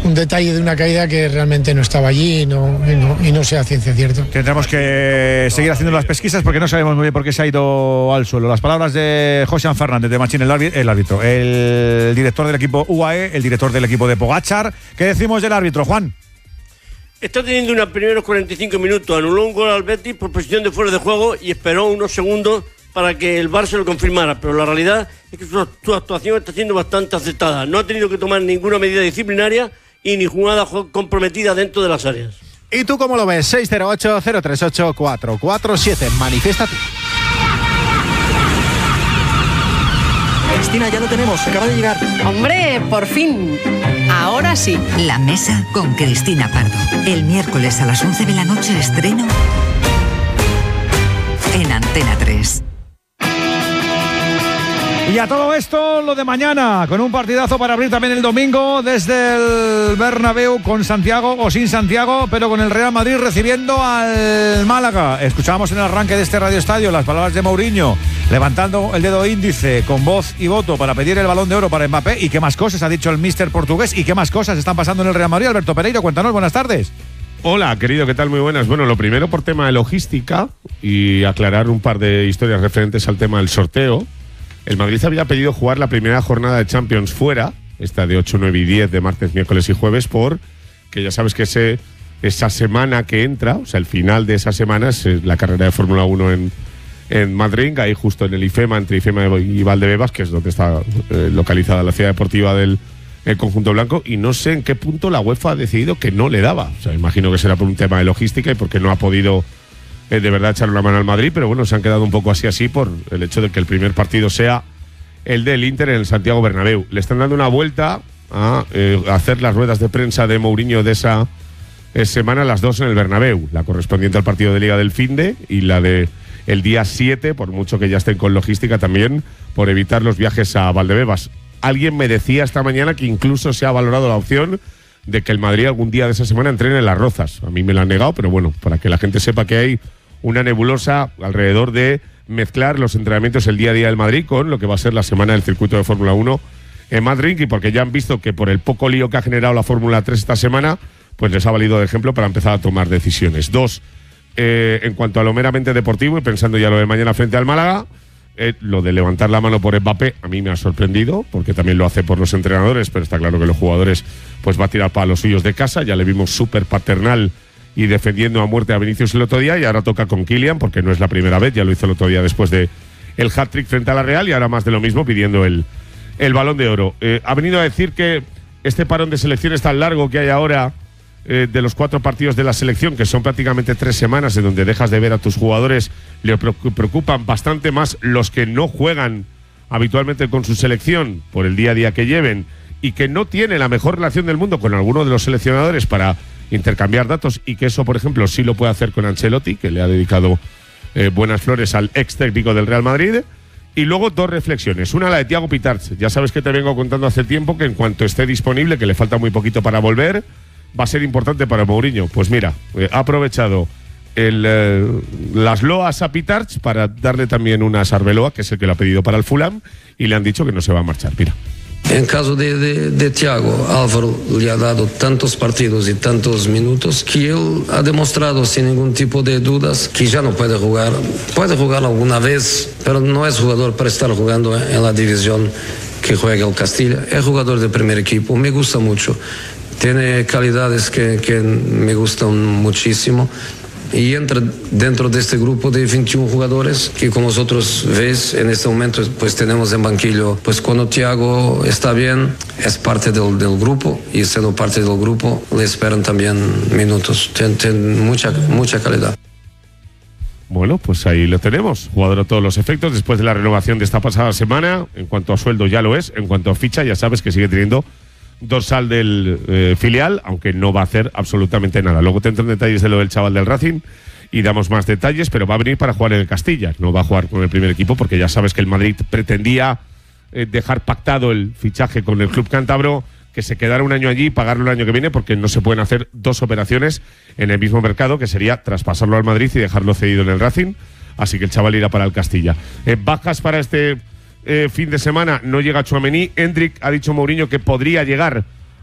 un detalle de una caída que realmente no estaba allí y no sea ciencia cierta. Tendremos que seguir haciendo las pesquisas porque no sabemos muy bien por qué se ha ido al suelo. Las palabras de José Fernández de Machín, el árbitro, el director del equipo UAE, el director del equipo de Pogačar. ¿Qué decimos del árbitro, Juan? Está teniendo unos primeros 45 minutos. Anuló un gol al Betis por posición de fuera de juego y esperó unos segundos para que el VAR se lo confirmara, pero la realidad es que su actuación está siendo bastante aceptada. No ha tenido que tomar ninguna medida disciplinaria y ni jugada comprometida dentro de las áreas. ¿Y tú cómo lo ves? 608-038-447. Manifiéstate. Cristina, ya lo tenemos, acaba de llegar. ¡Hombre, por fin! Ahora sí. La Mesa con Cristina Pardo. El miércoles a las 11 de la noche estreno en Antena 3. Y a todo esto, lo de mañana, con un partidazo para abrir también el domingo desde el Bernabéu, con Santiago o sin Santiago, pero con el Real Madrid recibiendo al Málaga. Escuchábamos en el arranque de este Radio Estadio las palabras de Mourinho, levantando el dedo índice con voz y voto para pedir el Balón de Oro para Mbappé. ¿Y qué más cosas ha dicho el míster portugués? ¿Y qué más cosas están pasando en el Real Madrid? Alberto Pereiro, cuéntanos, buenas tardes. Hola, querido, ¿qué tal? Muy buenas. Bueno, lo primero por tema de logística y aclarar un par de historias referentes al tema del sorteo. El Madrid había pedido jugar la primera jornada de Champions fuera, esta de 8, 9 y 10 de martes, miércoles y jueves, porque ya sabes que esa semana que entra, o sea, el final de esa semana es la carrera de Fórmula 1 en Madrid, ahí justo en el IFEMA, entre IFEMA y Valdebebas, que es donde está localizada la ciudad deportiva del conjunto blanco, y no sé en qué punto la UEFA ha decidido que no le daba. O sea, imagino que será por un tema de logística y porque no ha podido de verdad echarle una mano al Madrid, pero bueno, se han quedado un poco así por el hecho de que el primer partido sea el del Inter en el Santiago Bernabéu. Le están dando una vuelta a hacer las ruedas de prensa de Mourinho de esa semana, las dos en el Bernabéu, la correspondiente al partido de Liga del Finde y la de el día 7, por mucho que ya estén con logística también, por evitar los viajes a Valdebebas. Alguien me decía esta mañana que incluso se ha valorado la opción de que el Madrid algún día de esa semana entrene en Las Rozas. A mí me lo han negado, pero bueno, para que la gente sepa que hay una nebulosa alrededor de mezclar los entrenamientos el día a día del Madrid con lo que va a ser la semana del circuito de Fórmula 1 en Madrid, y porque ya han visto que por el poco lío que ha generado la Fórmula 3 esta semana, pues les ha valido de ejemplo para empezar a tomar decisiones. Dos, en cuanto a lo meramente deportivo y pensando ya lo de mañana frente al Málaga, lo de levantar la mano por Mbappé a mí me ha sorprendido, porque también lo hace por los entrenadores, pero está claro que los jugadores pues va a tirar para los suyos de casa. Ya le vimos súper paternal y defendiendo a muerte a Vinicius el otro día, y ahora toca con Kylian, porque no es la primera vez, ya lo hizo el otro día después de el hat-trick frente a la Real, y ahora más de lo mismo pidiendo el Balón de Oro. Ha venido a decir que este parón de selecciones tan largo que hay ahora, de los 4 partidos de la selección, que son prácticamente 3 semanas en donde dejas de ver a tus jugadores, le preocupan bastante más los que no juegan habitualmente con su selección por el día a día que lleven, y que no tiene la mejor relación del mundo con alguno de los seleccionadores para intercambiar datos, y que eso, por ejemplo, sí lo puede hacer con Ancelotti, que le ha dedicado buenas flores al ex técnico del Real Madrid. Y luego 2 reflexiones. Una, la de Thiago Pitarch. Ya sabes que te vengo contando hace tiempo que en cuanto esté disponible, que le falta muy poquito para volver, va a ser importante para Mourinho. Pues mira, ha aprovechado las loas a Pitarch para darle también una Arbeloa, que es el que lo ha pedido para el Fulham, y le han dicho que no se va a marchar. Mira. En caso de Thiago, Álvaro le ha dado tantos partidos y tantos minutos que él ha demostrado sin ningún tipo de dudas que ya no puede jugar. Puede jugar alguna vez, pero no es jugador para estar jugando en la división que juega el Castilla. Es jugador de primer equipo, me gusta mucho. Tiene calidades que me gustan muchísimo. Y entra dentro de este grupo de 21 jugadores que, como vosotros veis, en este momento pues tenemos en banquillo. Pues cuando Thiago está bien, es parte del grupo, y siendo parte del grupo le esperan también minutos. Tiene mucha calidad. Bueno, pues ahí lo tenemos, jugador a todos los efectos, después de la renovación de esta pasada semana. En cuanto a sueldo ya lo es, en cuanto a ficha ya sabes que sigue teniendo dorsal del filial, aunque no va a hacer absolutamente nada. Luego te entro en detalles de lo del chaval del Racing y damos más detalles, pero va a venir para jugar en el Castilla, no va a jugar con el primer equipo, porque ya sabes que el Madrid pretendía dejar pactado el fichaje con el club cántabro, que se quedara un año allí y pagarlo el año que viene, porque no se pueden hacer 2 operaciones en el mismo mercado, que sería traspasarlo al Madrid y dejarlo cedido en el Racing. Así que el chaval irá para el Castilla. Bajas para este fin de semana, no llega Tchouaméni. Endrick ha dicho Mourinho que podría llegar